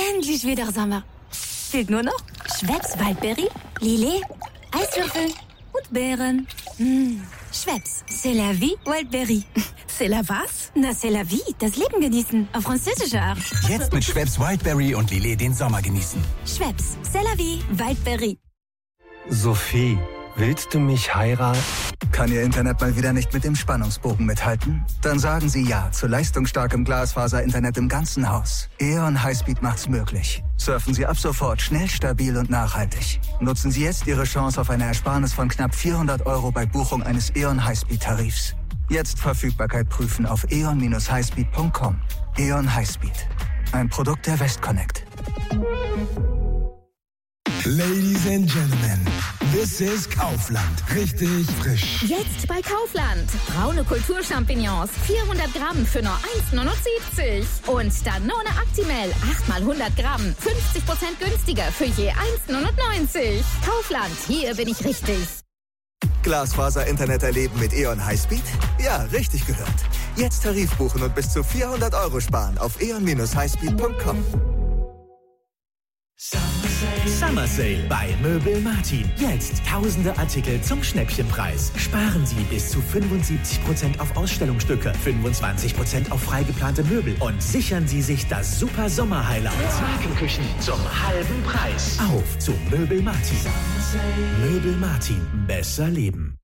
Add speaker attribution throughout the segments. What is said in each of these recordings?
Speaker 1: Endlich wieder Sommer. Fehlt nur noch Schweppes Waldberry, Lillet, Eiswürfel und Beeren. Schweppes, c'est la vie Wildberry.
Speaker 2: C'est la was?
Speaker 1: Na, c'est la vie, das Leben genießen. Auf französische Art.
Speaker 3: Jetzt mit Schweppes Wildberry und Lillet den Sommer genießen.
Speaker 1: Schweppes, c'est la vie Wildberry.
Speaker 4: Sophie, willst du mich heiraten?
Speaker 5: Kann Ihr Internet mal wieder nicht mit dem Spannungsbogen mithalten? Dann sagen Sie ja zu leistungsstarkem Glasfaser-Internet im ganzen Haus. E.ON Highspeed macht's möglich. Surfen Sie ab sofort schnell, stabil und nachhaltig. Nutzen Sie jetzt Ihre Chance auf eine Ersparnis von knapp 400 € bei Buchung eines E.ON Highspeed-Tarifs. Jetzt Verfügbarkeit prüfen auf eon-highspeed.com. E.ON Highspeed. Ein Produkt der Westconnect.
Speaker 6: Ladies and Gentlemen, this is Kaufland. Richtig frisch.
Speaker 2: Jetzt bei Kaufland. Braune Kulturchampignons, 400 Gramm für nur 1,79 €. Und Danone Actimel, 8 mal 100 Gramm, 50% günstiger für je 1,99 €. Kaufland, hier bin ich richtig.
Speaker 5: Glasfaser-Internet erleben mit E.ON Highspeed? Ja, richtig gehört. Jetzt Tarif buchen und bis zu 400 € sparen auf eon-highspeed.com.
Speaker 7: Summer Sale bei Möbel Martin. Jetzt tausende Artikel zum Schnäppchenpreis. Sparen Sie bis zu 75% auf Ausstellungsstücke, 25% auf freigeplante Möbel und sichern Sie sich das super Sommer-Highlight. Markenküchen zum halben Preis. Auf zu Möbel Martin. Möbel Martin. Besser leben.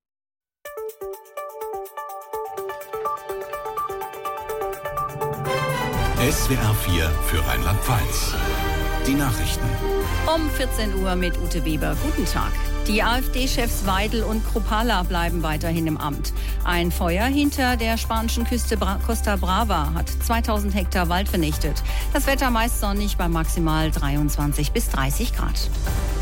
Speaker 8: SWR 4 für Rheinland-Pfalz. Die Nachrichten.
Speaker 9: Um 14 Uhr mit Ute Weber. Guten Tag. Die AfD-Chefs Weidel und Kruppalla bleiben weiterhin im Amt. Ein Feuer hinter der spanischen Küste Costa Brava hat 2000 Hektar Wald vernichtet. Das Wetter meist sonnig bei maximal 23 bis 30 Grad.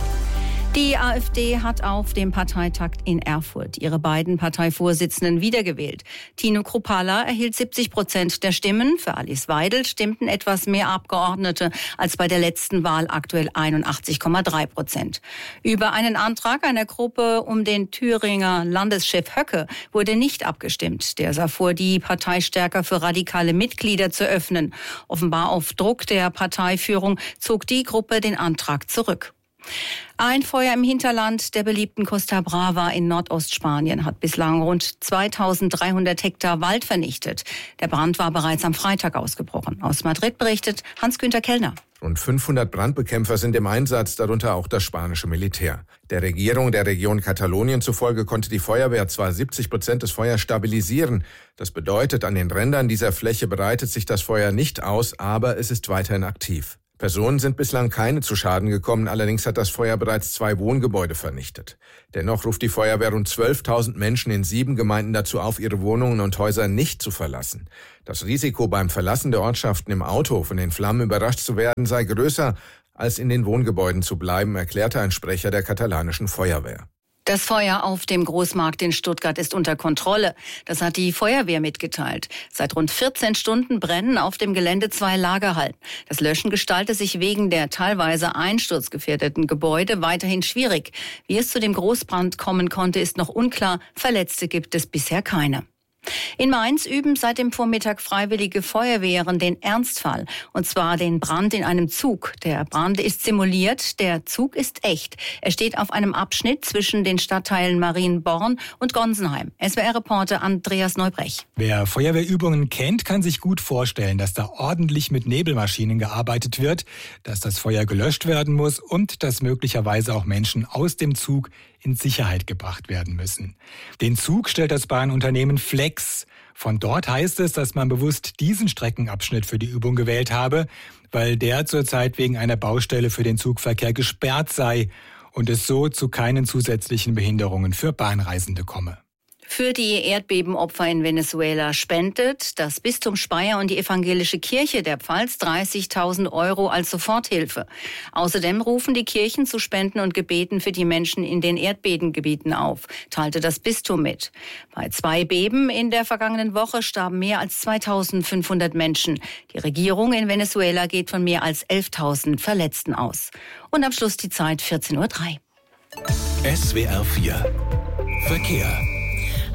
Speaker 9: Die AfD hat auf dem Parteitag in Erfurt ihre beiden Parteivorsitzenden wiedergewählt. Tino Kruppalla erhielt 70% der Stimmen. Für Alice Weidel stimmten etwas mehr Abgeordnete als bei der letzten Wahl, aktuell 81,3%. Über einen Antrag einer Gruppe um den Thüringer Landeschef Höcke wurde nicht abgestimmt. Der sah vor, die Partei stärker für radikale Mitglieder zu öffnen. Offenbar auf Druck der Parteiführung zog die Gruppe den Antrag zurück. Ein Feuer im Hinterland der beliebten Costa Brava in Nordostspanien hat bislang rund 2300 Hektar Wald vernichtet. Der Brand war bereits am Freitag ausgebrochen. Aus Madrid berichtet Hans-Günther Kellner.
Speaker 10: Rund 500 Brandbekämpfer sind im Einsatz, darunter auch das spanische Militär. Der Regierung der Region Katalonien zufolge konnte die Feuerwehr zwar 70% des Feuers stabilisieren. Das bedeutet, an den Rändern dieser Fläche breitet sich das Feuer nicht aus, aber es ist weiterhin aktiv. Personen sind bislang keine zu Schaden gekommen, allerdings hat das Feuer bereits 2 Wohngebäude vernichtet. Dennoch ruft die Feuerwehr rund 12.000 Menschen in 7 Gemeinden dazu auf, ihre Wohnungen und Häuser nicht zu verlassen. Das Risiko beim Verlassen der Ortschaften im Auto von den Flammen überrascht zu werden sei größer, als in den Wohngebäuden zu bleiben, erklärte ein Sprecher der katalanischen Feuerwehr.
Speaker 9: Das Feuer auf dem Großmarkt in Stuttgart ist unter Kontrolle. Das hat die Feuerwehr mitgeteilt. Seit rund 14 Stunden brennen auf dem Gelände 2 Lagerhallen. Das Löschen gestaltet sich wegen der teilweise einsturzgefährdeten Gebäude weiterhin schwierig. Wie es zu dem Großbrand kommen konnte, ist noch unklar. Verletzte gibt es bisher keine. In Mainz üben seit dem Vormittag freiwillige Feuerwehren den Ernstfall, und zwar den Brand in einem Zug. Der Brand ist simuliert, der Zug ist echt. Er steht auf einem Abschnitt zwischen den Stadtteilen Marienborn und Gonsenheim. SWR-Reporter Andreas Neubrech.
Speaker 11: Wer Feuerwehrübungen kennt, kann sich gut vorstellen, dass da ordentlich mit Nebelmaschinen gearbeitet wird, dass das Feuer gelöscht werden muss und dass möglicherweise auch Menschen aus dem Zug in Sicherheit gebracht werden müssen. Den Zug stellt das Bahnunternehmen Flex. Von dort heißt es, dass man bewusst diesen Streckenabschnitt für die Übung gewählt habe, weil der zurzeit wegen einer Baustelle für den Zugverkehr gesperrt sei und es so zu keinen zusätzlichen Behinderungen für Bahnreisende komme.
Speaker 9: Für die Erdbebenopfer in Venezuela spendet das Bistum Speyer und die Evangelische Kirche der Pfalz 30.000 € als Soforthilfe. Außerdem rufen die Kirchen zu Spenden und Gebeten für die Menschen in den Erdbebengebieten auf, teilte das Bistum mit. Bei 2 Beben in der vergangenen Woche starben mehr als 2.500 Menschen. Die Regierung in Venezuela geht von mehr als 11.000 Verletzten aus. Und am Schluss die Zeit 14:03 Uhr.
Speaker 8: SWR 4 Verkehr.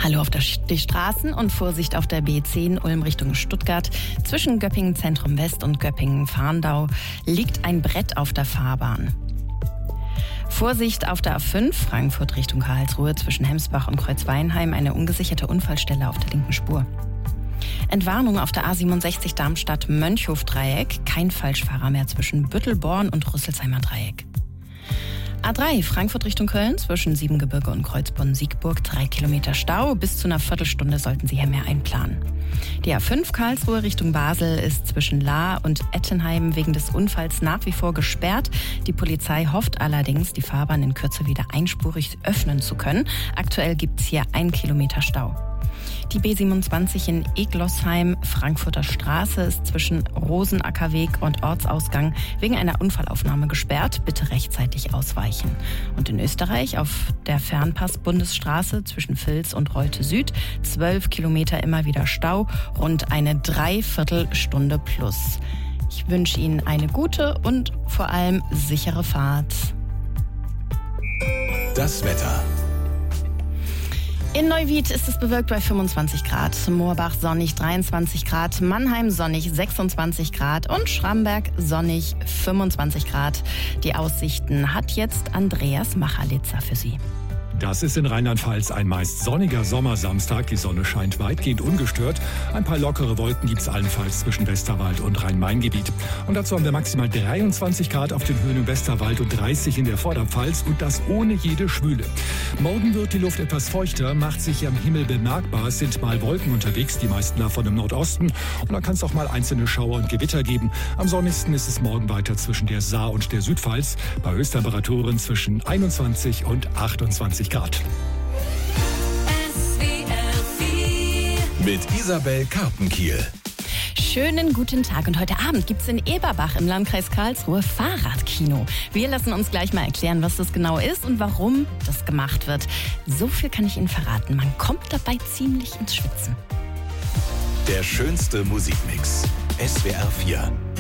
Speaker 12: Hallo auf die Straßen und Vorsicht auf der B10 Ulm Richtung Stuttgart. Zwischen Göppingen Zentrum West und Göppingen Farndau liegt ein Brett auf der Fahrbahn. Vorsicht auf der A5 Frankfurt Richtung Karlsruhe zwischen Hemsbach und Kreuzweinheim, eine ungesicherte Unfallstelle auf der linken Spur. Entwarnung auf der A67 Darmstadt-Mönchhof-Dreieck, kein Falschfahrer mehr zwischen Büttelborn und Rüsselsheimer Dreieck. A3 Frankfurt Richtung Köln zwischen Siebengebirge und Kreuzbronn-Siegburg 3 Kilometer Stau. Bis zu einer Viertelstunde sollten Sie hier mehr einplanen. Die A5 Karlsruhe Richtung Basel ist zwischen Lahr und Ettenheim wegen des Unfalls nach wie vor gesperrt. Die Polizei hofft allerdings, die Fahrbahn in Kürze wieder einspurig öffnen zu können. Aktuell gibt es hier 1 Kilometer Stau. Die B27 in Eglosheim, Frankfurter Straße, ist zwischen Rosenackerweg und Ortsausgang wegen einer Unfallaufnahme gesperrt. Bitte rechtzeitig ausweichen. Und in Österreich auf der Fernpass-Bundesstraße zwischen Vils und Rolte Süd 12 Kilometer immer wieder Stau, rund eine Dreiviertelstunde plus. Ich wünsche Ihnen eine gute und vor allem sichere Fahrt.
Speaker 8: Das Wetter.
Speaker 12: In Neuwied ist es bewölkt bei 25 Grad, Moorbach sonnig 23 Grad, Mannheim sonnig 26 Grad und Schramberg sonnig 25 Grad. Die Aussichten hat jetzt Andreas Machalitzer für Sie.
Speaker 13: Das ist in Rheinland-Pfalz ein meist sonniger Sommersamstag. Die Sonne scheint weitgehend ungestört. Ein paar lockere Wolken gibt es allenfalls zwischen Westerwald und Rhein-Main-Gebiet. Und dazu haben wir maximal 23 Grad auf den Höhen im Westerwald und 30 in der Vorderpfalz und das ohne jede Schwüle. Morgen wird die Luft etwas feuchter, macht sich am Himmel bemerkbar. Es sind mal Wolken unterwegs, die meisten davon im Nordosten. Und da kann es auch mal einzelne Schauer und Gewitter geben. Am sonnigsten ist es morgen weiter zwischen der Saar und der Südpfalz. Bei Höchsttemperaturen zwischen 21 und 28 Grad.
Speaker 8: Mit Isabel Karpenkiel.
Speaker 12: Schönen guten Tag und heute Abend gibt es in Eberbach im Landkreis Karlsruhe Fahrradkino. Wir lassen uns gleich mal erklären, was das genau ist und warum das gemacht wird. So viel kann ich Ihnen verraten, man kommt dabei ziemlich ins Schwitzen.
Speaker 8: Der schönste Musikmix. SWR 4.